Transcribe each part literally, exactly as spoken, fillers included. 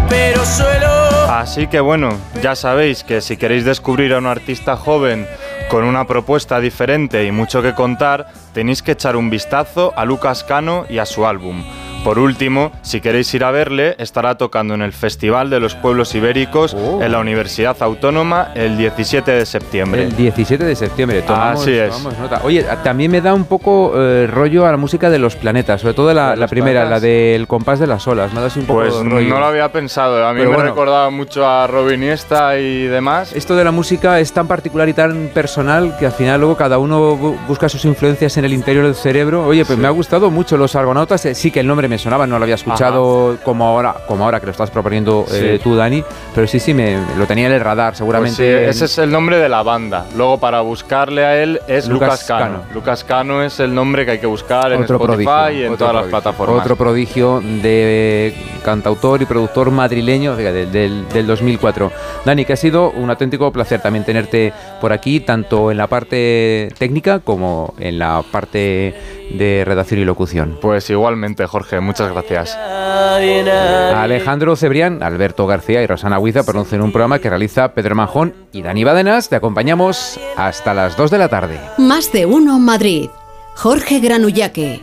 pero suelo... Así que bueno, ya sabéis que si queréis descubrir a un artista joven con una propuesta diferente y mucho que contar, tenéis que echar un vistazo a Lucas Cano y a su álbum. Por último, si queréis ir a verle, estará tocando en el Festival de los Pueblos Ibéricos oh. en la Universidad Autónoma el diecisiete de septiembre. El diecisiete de septiembre, tomamos, Así es. tomamos nota. Oye, también me da un poco eh, rollo a la música de Los Planetas, sobre todo la, la primera, planetas? la del compás de las olas. Me ha dado así un poco Pues rollo. no lo había pensado, a mí Pero me bueno, recordaba mucho a Robin Iniesta y demás. Esto de la música es tan particular y tan personal que al final luego cada uno busca sus influencias en el interior del cerebro. Oye, pues sí. me ha gustado mucho Los Argonautas, eh, sí que el nombre me sonaba, no lo había escuchado como ahora, como ahora que lo estás proponiendo sí. eh, tú, Dani, pero sí, sí, me, lo tenía en el radar, seguramente. Pues sí, ese es el nombre de la banda. Luego, para buscarle a él es Lucas, Lucas Cano. Cano. Lucas Cano es el nombre que hay que buscar en otro Spotify prodigio, y en todas prodigio. las plataformas. Otro prodigio de cantautor y productor madrileño del, del, del dos mil cuatro. Dani, que ha sido un auténtico placer también tenerte por aquí, tanto en la parte técnica como en la parte de redacción y locución. Pues igualmente, Jorge, muchas gracias. Alejandro Cebrián, Alberto García y Rosana Huiza producen un programa que realiza Pedro Manjón y Dani Badenas. Te acompañamos hasta las dos de la tarde. Más de uno Madrid. Jorge Granullaque.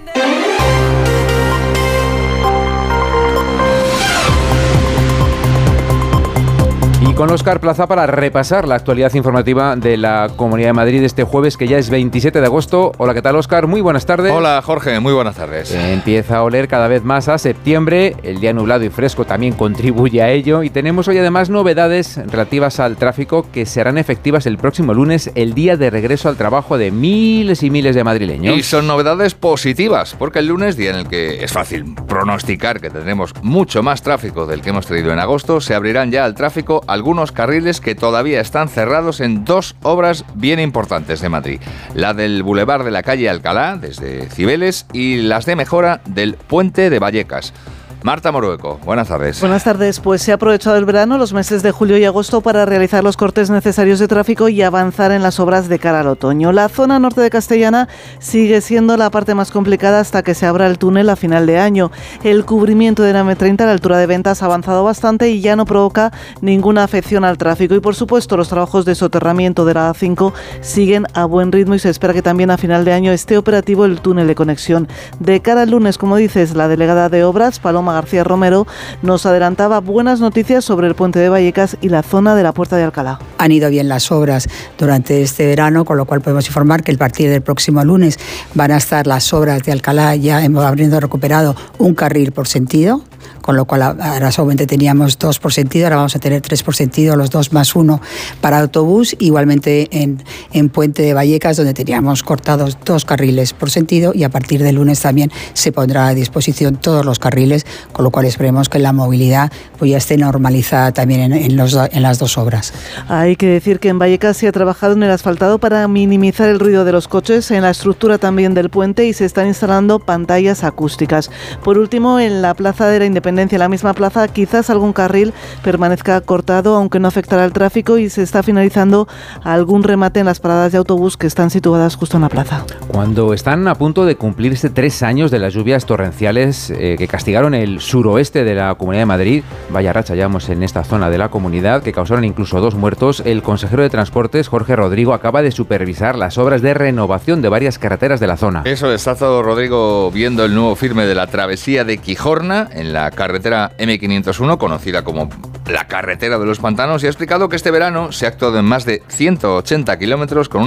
Y con Óscar Plaza para repasar la actualidad informativa de la Comunidad de Madrid este jueves, que ya es veintisiete de agosto. Hola, ¿qué tal, Óscar? Muy buenas tardes. Hola, Jorge, muy buenas tardes. Empieza a oler cada vez más a septiembre. El día nublado y fresco también contribuye a ello. Y tenemos hoy además novedades relativas al tráfico que serán efectivas el próximo lunes, el día de regreso al trabajo de miles y miles de madrileños. Y son novedades positivas, porque el lunes, día en el que es fácil pronosticar que tendremos mucho más tráfico del que hemos tenido en agosto, se abrirán ya al tráfico algunos carriles que todavía están cerrados en dos obras bien importantes de Madrid. La del Boulevard de la calle Alcalá, desde Cibeles, y las de mejora del Puente de Vallecas. Marta Morueco, buenas tardes. Buenas tardes. Pues se ha aprovechado el verano, los meses de julio y agosto, para realizar los cortes necesarios de tráfico y avanzar en las obras de cara al otoño. La zona norte de Castellana sigue siendo la parte más complicada hasta que se abra el túnel a final de año. El cubrimiento de la eme treinta a la altura de Ventas ha avanzado bastante y ya no provoca ninguna afección al tráfico. Y por supuesto, los trabajos de soterramiento de la A cinco siguen a buen ritmo y se espera que también a final de año esté operativo el túnel de conexión. De cara al lunes, como dices, la delegada de obras, Paloma García Romero, nos adelantaba buenas noticias sobre el Puente de Vallecas y la zona de la Puerta de Alcalá. Han ido bien las obras durante este verano, con lo cual podemos informar que a partir del próximo lunes van a estar las obras de Alcalá ya habiendo recuperado un carril por sentido, con lo cual ahora solamente teníamos dos por sentido, ahora vamos a tener tres por sentido, los dos más uno para autobús. Igualmente en, en Puente de Vallecas, donde teníamos cortados dos carriles por sentido, y a partir del lunes también se pondrá a disposición todos los carriles, con lo cual esperemos que la movilidad pues ya esté normalizada también en, en, los, en las dos obras. Hay que decir que en Vallecas se ha trabajado en el asfaltado para minimizar el ruido de los coches, en la estructura también del puente, y se están instalando pantallas acústicas. Por último, en la Plaza de la Independencia, en la misma plaza, quizás algún carril permanezca cortado, aunque no afectará al tráfico, y se está finalizando algún remate en las paradas de autobús que están situadas justo en la plaza. Cuando están a punto de cumplirse tres años de las lluvias torrenciales eh, que castigaron el suroeste de la Comunidad de Madrid, vaya racha llevamos en esta zona de la comunidad, que causaron incluso dos muertos, el consejero de Transportes, Jorge Rodrigo, acaba de supervisar las obras de renovación de varias carreteras de la zona. Eso, está todo Rodrigo viendo el nuevo firme de la travesía de Quijorna en la carretera eme quinientos uno, conocida como la carretera de los pantanos, y ha explicado que este verano se ha actuado en más de ciento ochenta kilómetros con